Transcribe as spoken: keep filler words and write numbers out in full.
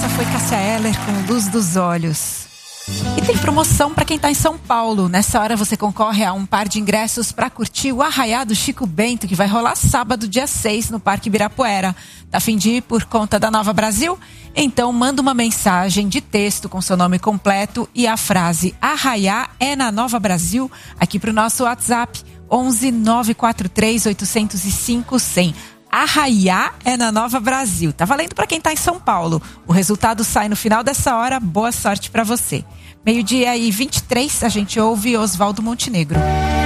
essa foi Cássia Eller com Luz dos Olhos. E tem promoção para quem está em São Paulo. Nessa hora você concorre a um par de ingressos para curtir o Arraiá do Chico Bento, que vai rolar sábado, dia seis, no Parque Ibirapuera. Tá a fim de ir por conta da Nova Brasil? Então manda uma mensagem de texto com seu nome completo e a frase Arraiá é na Nova Brasil aqui para o nosso WhatsApp onze nove quatro três oito zero cinco zero zero. Arraiá é na Nova Brasil. Tá valendo para quem tá em São Paulo. O resultado sai no final dessa hora. Boa sorte para você. Meio-dia e vinte e três, a gente ouve Oswaldo Montenegro.